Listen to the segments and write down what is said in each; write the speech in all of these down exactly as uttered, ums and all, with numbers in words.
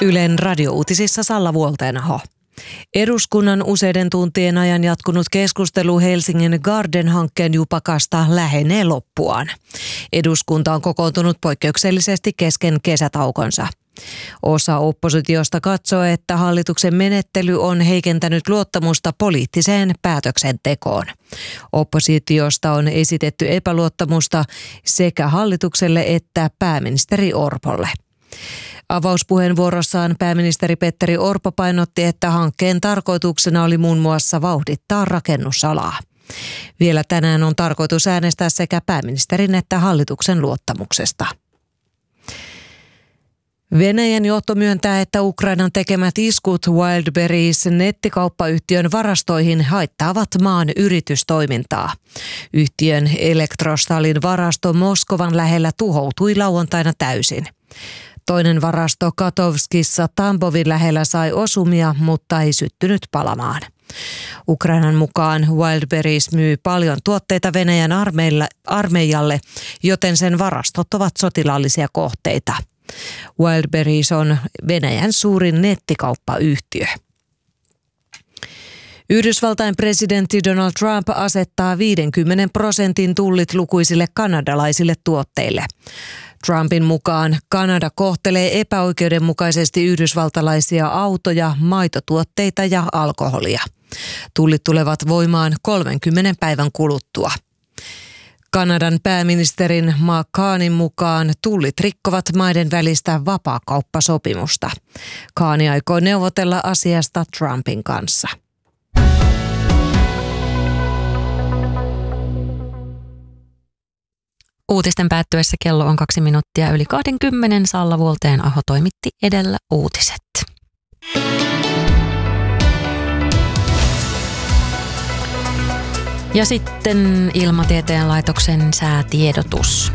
Ylen radiouutisissa Salla Vuolteenaho. Eduskunnan useiden tuntien ajan jatkunut keskustelu Helsingin Garden-hankkeen jupakasta lähenee loppuaan. Eduskunta on kokoontunut poikkeuksellisesti kesken kesätaukonsa. Osa oppositiosta katsoo, että hallituksen menettely on heikentänyt luottamusta poliittiseen päätöksentekoon. Oppositiosta on esitetty epäluottamusta sekä hallitukselle että pääministeri Orpolle. Avauspuheenvuorossaan pääministeri Petteri Orpo painotti, että hankkeen tarkoituksena oli muun muassa vauhdittaa rakennusalaa. Vielä tänään on tarkoitus äänestää sekä pääministerin että hallituksen luottamuksesta. Venäjän johto myöntää, että Ukrainan tekemät iskut Wildberries nettikauppayhtiön varastoihin haittaavat maan yritystoimintaa. Yhtiön Elektrostalin varasto Moskovan lähellä tuhoutui lauantaina täysin. Toinen varasto Katovskissa Tambovin lähellä sai osumia, mutta ei syttynyt palamaan. Ukrainan mukaan Wildberries myy paljon tuotteita Venäjän armeijalle, joten sen varastot ovat sotilaallisia kohteita. Wildberries on Venäjän suurin nettikauppayhtiö. Yhdysvaltain presidentti Donald Trump asettaa viidenkymmenen prosentin tullit lukuisille kanadalaisille tuotteille. Trumpin mukaan Kanada kohtelee epäoikeudenmukaisesti yhdysvaltalaisia autoja, maitotuotteita ja alkoholia. Tullit tulevat voimaan kolmenkymmenen päivän kuluttua. Kanadan pääministerin Mark Carneyn mukaan tullit rikkovat maiden välistä vapaakauppasopimusta. Carney aikoo neuvotella asiasta Trumpin kanssa. Uutisten päättyessä kello on kaksi minuuttia yli kaksikymmentä. Salla Vuolteenaho toimitti edellä uutiset. Ja sitten Ilmatieteen laitoksen säätiedotus.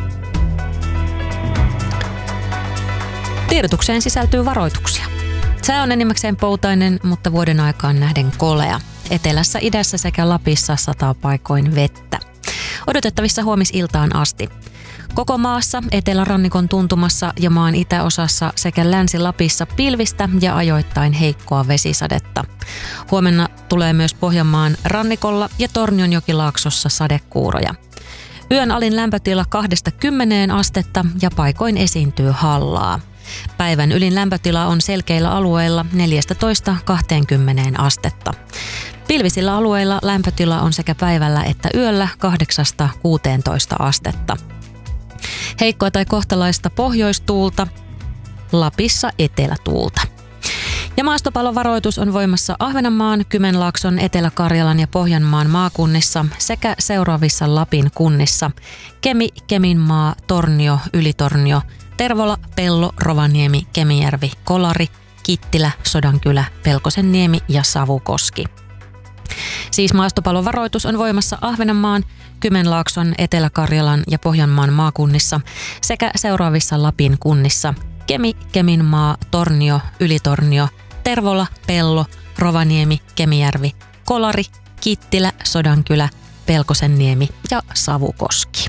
Tiedotukseen sisältyy varoituksia. Sää on enimmäkseen poutainen, mutta vuoden aikaan nähden kolea. Etelässä, idässä sekä Lapissa sataa paikoin vettä. Odotettavissa huomisiltaan asti. Koko maassa, etelärannikon tuntumassa ja maan itäosassa sekä Länsi-Lapissa pilvistä ja ajoittain heikkoa vesisadetta. Huomenna tulee myös Pohjanmaan rannikolla ja Tornionjokilaaksossa sadekuuroja. Yön alin lämpötila kahdesta kymmeneen astetta ja paikoin esiintyy hallaa. Päivän ylin lämpötila on selkeillä alueilla neljätoista kaksikymmentä astetta. Pilvisillä alueilla lämpötila on sekä päivällä että yöllä kahdeksasta kuuteentoista astetta. Heikkoa tai kohtalaista pohjoistuulta, Lapissa etelätuulta. Ja maastopallovaroitus on voimassa Ahvenanmaan, Kymenlaakson, Etelä-Karjalan ja Pohjanmaan maakunnissa sekä seuraavissa Lapin kunnissa: Kemi, Keminmaa, Tornio, Ylitornio, Tervola, Pello, Rovaniemi, Kemijärvi, Kolari, Kittilä, Sodankylä, Pelkosenniemi ja Savukoski. Siis maastopallovaroitus on voimassa Ahvenanmaan, Kymenlaakson, Etelä-Karjalan ja Pohjanmaan maakunnissa sekä seuraavissa Lapin kunnissa: Kemi, Keminmaa, Tornio, Ylitornio, Tervola, Pello, Rovaniemi, Kemijärvi, Kolari, Kittilä, Sodankylä, Pelkosenniemi ja Savukoski.